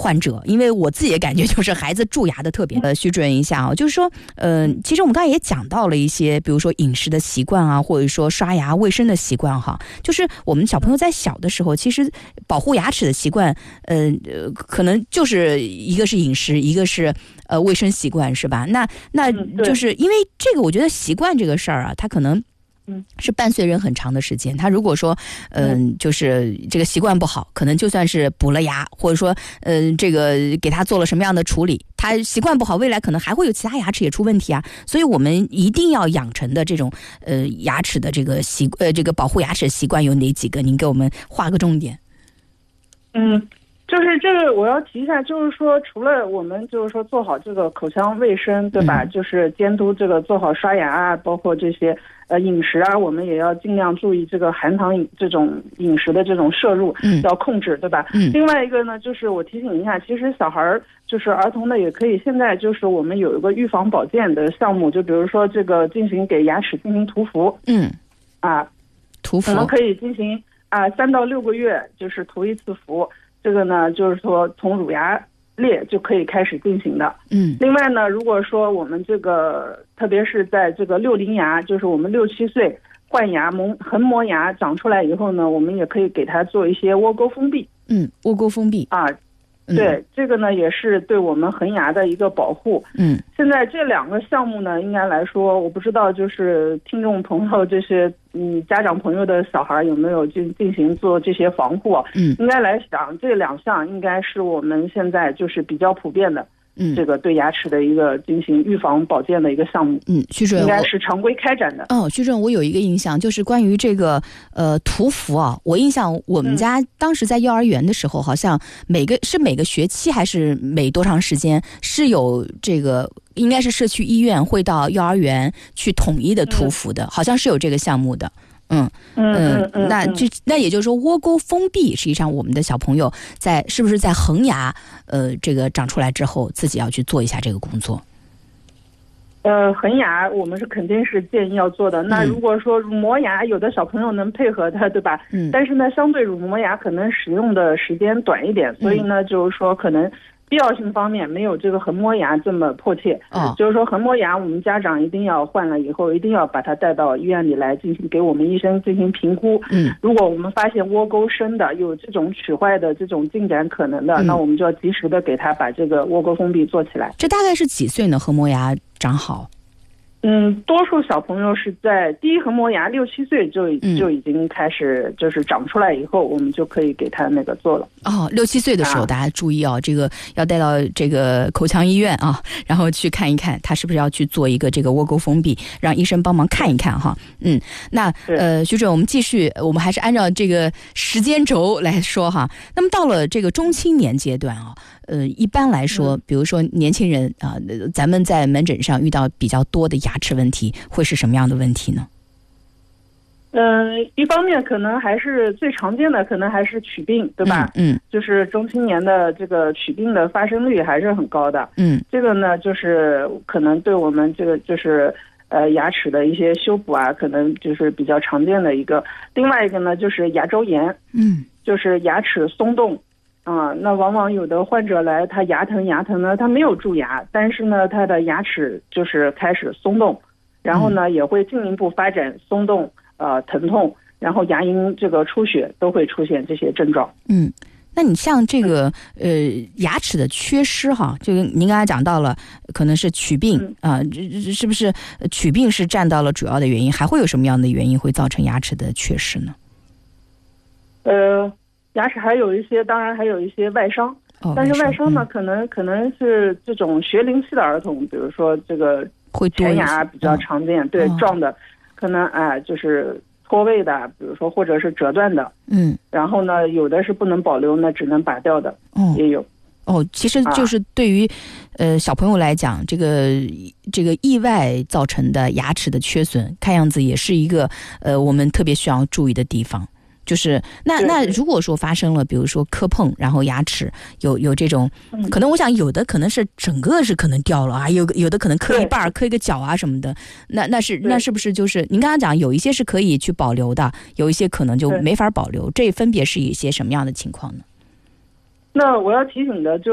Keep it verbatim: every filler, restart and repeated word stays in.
患者，因为我自己的感觉就是孩子蛀牙的特别呃徐主任一下啊，就是说呃其实我们刚才也讲到了一些比如说饮食的习惯啊，或者说刷牙卫生的习惯哈，就是我们小朋友在小的时候其实保护牙齿的习惯呃可能就是一个是饮食，一个是呃卫生习惯，是吧？那那就是因为这个我觉得习惯这个事儿啊，它可能是伴随人很长的时间。他如果说嗯、呃、就是这个习惯不好，可能就算是补了牙，或者说嗯、呃、这个给他做了什么样的处理，他习惯不好，未来可能还会有其他牙齿也出问题啊。所以我们一定要养成的这种呃牙齿的这个习呃这个保护牙齿的习惯有哪几个？您给我们画个重点。 嗯，就是这个我要提一下，就是说除了我们就是说做好这个口腔卫生，对吧？嗯、就是监督这个做好刷牙啊，包括这些呃饮食啊，我们也要尽量注意这个含糖饮这种饮食的这种摄入，嗯，要控制，对吧？嗯。另外一个呢，就是我提醒一下，其实小孩儿就是儿童呢，也可以现在就是我们有一个预防保健的项目，就比如说这个进行给牙齿进行涂氟，嗯，啊， 涂氟， 我们可以进行啊三到六个月就是涂一次氟。这个呢，就是说从乳牙裂就可以开始进行的。嗯，另外呢，如果说我们这个，特别是在这个六龄牙，就是我们六七岁换牙、蒙横磨牙长出来以后呢，我们也可以给它做一些窝沟封闭。 嗯，窝沟封闭啊。对、嗯，这个呢也是对我们恒牙的一个保护。嗯，现在这两个项目呢，应该来说，我不知道就是听众朋友这些嗯家长朋友的小孩有没有进进行做这些防护。嗯，应该来讲这两项应该是我们现在就是比较普遍的。嗯，这个对牙齿的一个进行预防保健的一个项目。嗯，徐主任应该是常规开展的。 哦，徐主任，我有一个印象，就是关于这个呃涂氟啊，我印象我们家当时在幼儿园的时候，好像每个是每个学期还是每多长时间是有这个，应该是社区医院会到幼儿园去统一的涂氟的，嗯、好像是有这个项目的。嗯嗯嗯，那就那也就是说，窝沟封闭实际上我们的小朋友在是不是在恒牙呃这个长出来之后，自己要去做一下这个工作？ 呃，恒牙我们是肯定是建议要做的。那如果说乳磨牙，有的小朋友能配合它，对吧？嗯。但是呢，相对乳磨牙可能使用的时间短一点，所以呢，就是说可能必要性方面没有这个横磨牙这么迫切。哦。就是说横磨牙，我们家长一定要换了以后，一定要把它带到医院里来进行给我们医生进行评估。嗯。如果我们发现窝沟深的，有这种龋坏的这种进展可能的，嗯、那我们就要及时的给他把这个窝沟封闭做起来。 这大概是几岁呢？横磨牙长好？ 嗯，多数小朋友是在第一横磨牙六七岁就就已经开始，就是长出来以后，我们就可以给他那个做了。 哦，六七岁的时候，啊、大家注意啊，这个要带到这个口腔医院啊，然后去看一看，他是不是要去做一个这个窝沟封闭，让医生帮忙看一看哈。嗯，那呃，徐主任，我们继续，我们还是按照这个时间轴来说哈。那么到了这个中青年阶段啊。呃，一般来说，比如说年轻人啊、呃，咱们在门诊上遇到比较多的牙齿问题，会是什么样的问题呢？ 嗯、呃，一方面可能还是最常见的，可能还是龋病，对吧？嗯，嗯就是中青年的这个龋病的发生率还是很高的。嗯，这个呢，就是可能对我们这个就是呃牙齿的一些修补啊，可能就是比较常见的一个。另外一个呢，就是牙周炎。嗯，就是牙齿松动。啊、嗯，那往往有的患者来，他牙疼牙疼呢，他没有蛀牙，但是呢，他的牙齿就是开始松动，然后呢，嗯、也会进一步发展松动、呃疼痛，然后牙龈这个出血都会出现这些症状。 嗯，那你像这个呃牙齿的缺失哈，就您刚才讲到了，可能是龋病啊、嗯呃，是不是龋病是占到了主要的原因？还会有什么样的原因会造成牙齿的缺失呢？ 呃。牙齿还有一些，当然还有一些外伤，哦、但是外伤呢，嗯、可能可能是这种学龄期的儿童，比如说这个前牙比较常见，哦、对、哦、撞的，可能哎、呃、就是脱位的，比如说或者是折断的，嗯，然后呢，有的是不能保留，那只能拔掉的，哦、也有。 哦，其实就是对于，啊、呃小朋友来讲，这个这个意外造成的牙齿的缺损，看样子也是一个呃我们特别需要注意的地方。就是那那如果说发生了，比如说磕碰，然后牙齿有有这种，可能我想有的可能是整个是可能掉了啊，有有的可能磕一半，磕一个角啊什么的，那那是那是不是就是您刚刚讲有一些是可以去保留的，有一些可能就没法保留，这分别是一些什么样的情况呢？ 那我要提醒的就